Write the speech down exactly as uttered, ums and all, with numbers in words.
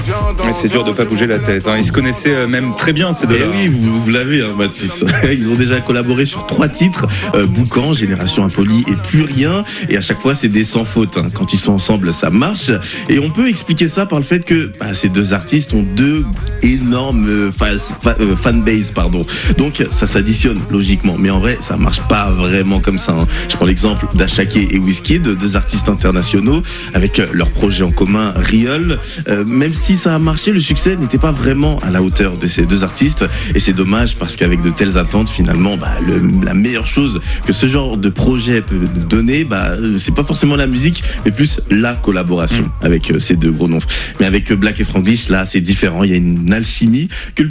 Mais c'est dur de pas bouger la tête. Hein. Ils se connaissaient même très bien ces deux-là. Eh oui, vous, vous l'avez, hein, Mathis. Ils ont déjà collaboré sur trois titres euh, Boucan, Génération Impolie et Plus Rien. Et à chaque fois, c'est des sans faute. Hein. Quand ils sont ensemble, ça marche. Et on peut expliquer ça par le fait que bah, ces deux artistes ont deux énormes euh, fa- fa- euh, fanbase, pardon. Donc ça s'additionne logiquement. Mais en vrai, ça marche pas vraiment comme ça. Hein. Je prends l'exemple d'Ashaké et Wizkid, deux artistes internationaux avec euh, leur projet en commun, Riol. Euh, même si ça a marché, le succès n'était pas vraiment à la hauteur de ces deux artistes et c'est dommage parce qu'avec de telles attentes, finalement, bah, le, la meilleure chose que ce genre de projet peut donner, bah, c'est pas forcément la musique, mais plus la collaboration mmh. avec euh, ces deux gros noms. Mais avec euh, Black et Franglish, là, c'est différent. Il y a une alchimie que le